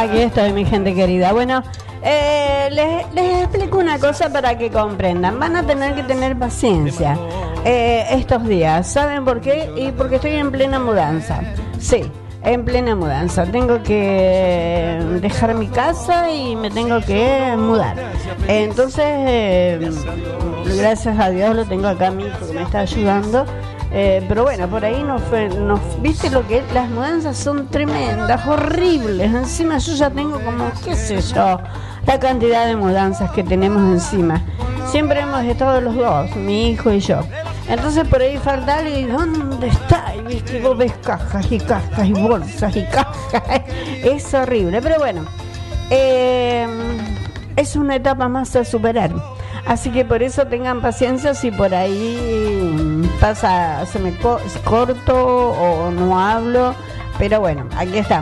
Aquí estoy, mi gente querida. Bueno, les explico una cosa para que comprendan. Van a tener que tener paciencia estos días. ¿Saben por qué? Y porque estoy en plena mudanza. Sí, en plena mudanza. Tengo que dejar mi casa y me tengo que mudar. Entonces, gracias a Dios lo tengo acá, mi hijo que me está ayudando. Pero bueno, por ahí nos viste lo que es, las mudanzas son tremendas, horribles. Encima yo ya tengo como, qué sé yo, la cantidad de mudanzas que tenemos encima. Siempre hemos estado los dos, mi hijo y yo. Entonces por ahí falta algo y ¿dónde está? Y viste, vos ves cajas y cajas y bolsas y cajas. Es horrible, pero bueno, es una etapa más a superar. Así que por eso tengan paciencia si por ahí pasa, se me corto o no hablo. Pero bueno, aquí estamos.